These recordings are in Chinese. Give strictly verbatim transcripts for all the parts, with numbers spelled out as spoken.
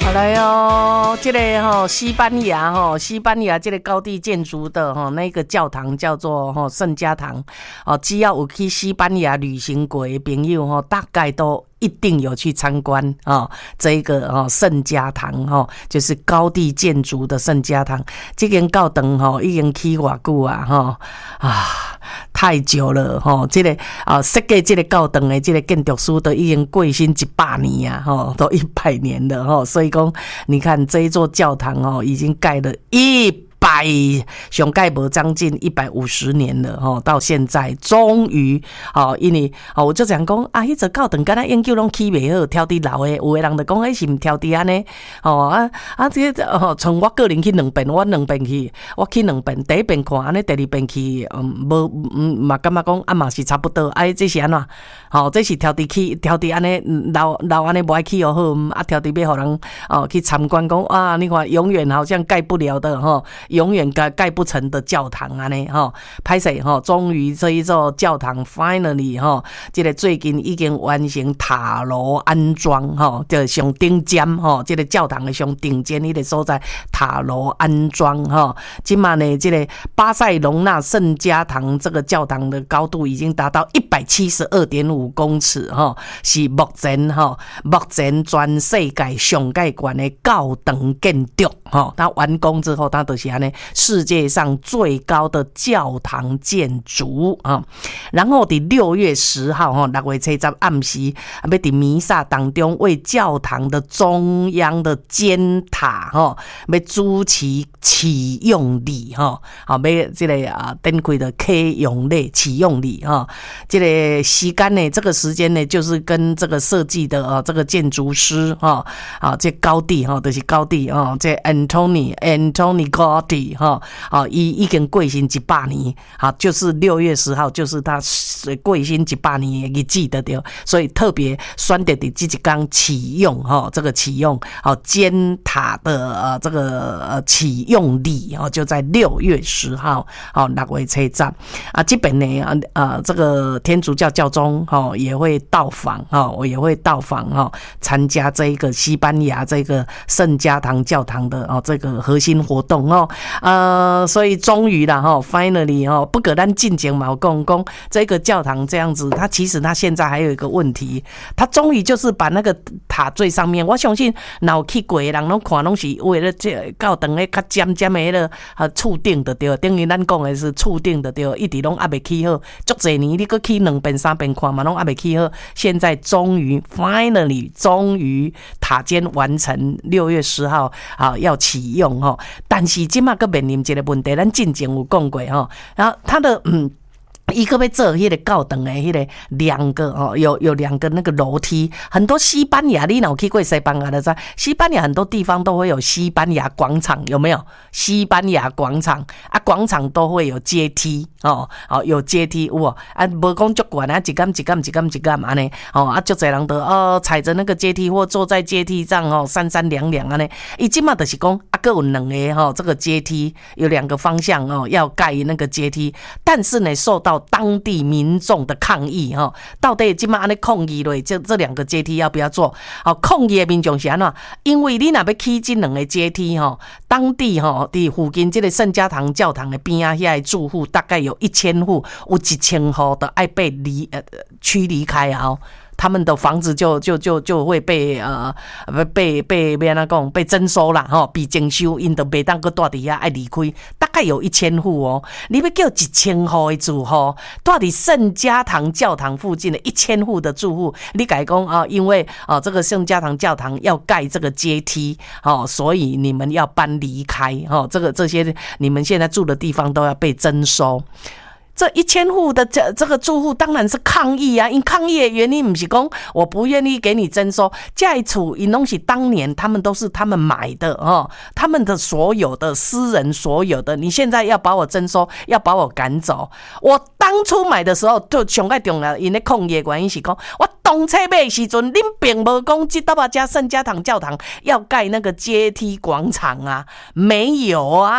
好来哦，这个哈、哦、西班牙哈、哦，西班牙这个高地建筑的哈、哦、那个教堂叫做哈、哦、圣家堂哦，只要有去西班牙旅行过的朋友哈、哦，大概都一定有去参观啊、哦，这个啊、哦、圣家堂哈、哦，就是高地建筑的圣家堂。这间教堂哈、哦、已经起偌久啊哈、哦、啊太久了哈、哦，这个啊设计这个教堂的这个建筑师都已经过身一百年啊哈、哦，都一百年了哈、哦，所以讲你看这一座教堂哦，已经盖了一百上盖无将近一百五十年了吼，到现在终于哦，因为哦，我就讲讲啊，迄座教堂敢若研究拢起袂好，挑伫老诶，有诶人就讲迄是毋挑伫安尼哦啊啊，这个哦，从我个人去两遍，我两遍去，我去两遍，第一遍看安尼，第二遍去，嗯，无嗯嘛感觉讲啊嘛是差不多，啊，这是安怎？吼，这是挑伫去，挑伫安尼老老安尼无爱去又好，啊，挑伫要互人哦去参观讲啊，你看永远好像盖不了的吼。永远盖盖不成的教堂啊呢哈，拍摄哈，终于这一座教堂 finally 哈，这个最近已经完成塔楼安装哈，就上顶尖哈，这个教堂的上顶尖那个所在塔楼安装哈，今嘛呢这个巴塞隆纳圣家堂这个教堂的高度已经达到一百七十二点五公尺哈，是目前哈目前全世界上盖高的教堂建筑哈，它完工之后它就是安尼。世界上最高的教堂建筑啊，然后伫六月十号哈，六月七十暗时，要伫弥撒当中为教堂的中央的尖塔哈，要主持启用礼哈，好，要这个啊登开的启用礼、启用礼哈，这个时间呢，这个时间呢，就是跟这个设计的啊这个建筑师哈啊这高地哈，就是高地啊，这 Antoni Antoni Gaudi 哈，啊，已已经过身一百年，好，就是六月十号，就是他过身一百年的日子的对，所以特别选择的这一天启用哈，这个启用好尖塔的呃这个呃启用礼哦，就在六月十号，好六月七十啊，这边呢啊呃这个天主教教宗哈也会到访哈，我也会到访哈，参加这一个西班牙这个圣家堂教堂的哦这个核心活动哦。呃，所以终于啦哈 ，finally 哈，不可咱进前嘛讲讲这个教堂这样子，它其实它现在还有一个问题，它终于就是把那个塔最上面，我相信哪有去过的人拢看拢是为了这教堂的较尖尖的了啊厝顶的对，等于咱讲的是厝顶的对，一直拢还没起好，足侪年你搁去两遍三遍看嘛，拢还没起好，现在终于 finally 终于塔尖完成，六月十号啊要启用哈，但是今嘛个面临一个问题，咱之前有讲过哈，然后它的嗯。一个要做迄个教堂的迄个两个哦，有有两个那个楼梯，很多西班牙你有去过西班牙的在西班牙很多地方都会有西班牙广场，有没有？西班牙广场啊，广场都会有阶梯哦，哦有阶梯有哦，啊无讲足悬啊，一杆一杆一杆一杆安尼哦，啊足侪人都哦踩着那个阶梯或坐在阶梯上哦，三三两两安尼，伊即马就是讲啊，各有两个哈、哦，这个阶梯有两个方向哦，要盖那个阶梯，但是呢受到当地民众的抗议哈，到底今嘛安尼抗议了，这这两个阶梯要不要做？好，抗议的民众是安怎？因为你若要起这两个阶梯哈，当地哈伫附近这个圣家堂教堂的边啊，遐住户大概有一千户，有一千户都爱被离呃驱离开啊。他们的房子就就就就会被呃被被被那讲被征收啦哈，被征收，因都袂当搁住伫遐爱离开，大概有一千户哦。你要叫一千户的住户住伫圣家堂教堂附近的一千户的住户，你改讲啊，因为啊这个圣家堂教堂要盖这个阶梯哦，所以你们要搬离开哦，这个这些你们现在住的地方都要被征收。这一千户的这这个住户当然是抗议啊！因抗议的原因不是讲我不愿意给你征收，这一处因东西当年他们都是他们买的哦，他们的所有的私人所有的，你现在要把我征收，要把我赶走。我当初买的时候就上个重要，因咧抗议的原因是讲，我当初买的时阵，恁并无讲这到家圣家堂教堂要盖那个阶梯广场啊，没有啊。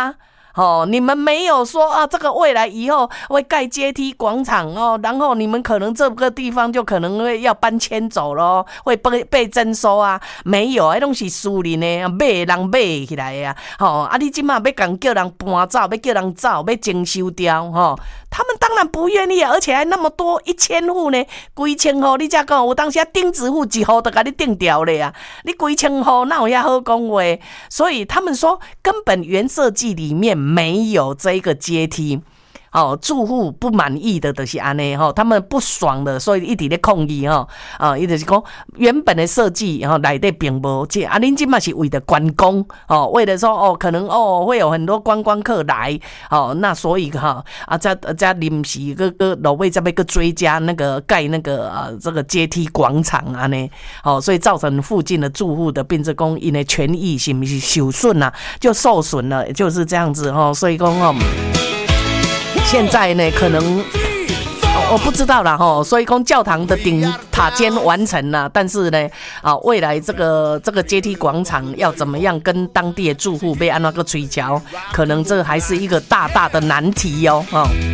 哦，你们没有说啊，这个未来以后会盖阶梯广场哦，然后你们可能这个地方就可能会要搬迁走咯，会被被征收啊？没有，那拢是私人的，买的人买起来呀。哦，啊，你今嘛要讲叫人搬走，要叫人走，要征收掉，哈、哦，他们当然不愿意啊，而且还那么多一千户呢，几千户，你才讲有当时啊钉子户一户都给你钉掉了呀，你几千户哪有遐好讲话？所以他们说，根本原设计里面没有这个阶梯。哦，住户不满意的就是安尼吼，他们不爽的，所以一直在抗议吼。啊，伊就是讲原本的设计吼内底并无这，啊，恁今嘛是为了观光哦，为了说哦，可能哦会有很多观光客来哦，那所以哈啊，再再临时个个老位再要个追加那个盖那个呃这个阶梯广场安尼，哦，所以造成附近的住户的变质工因的权益是不是受损啊？就受损了，就是这样子吼，所以讲哦。现在呢，可能、哦、我不知道啦吼，所以讲教堂的顶塔尖完成了，但是呢，啊，未来这个这个阶梯广场要怎么样跟当地的住户被按那个追桥，可能这还是一个大大的难题哦，哦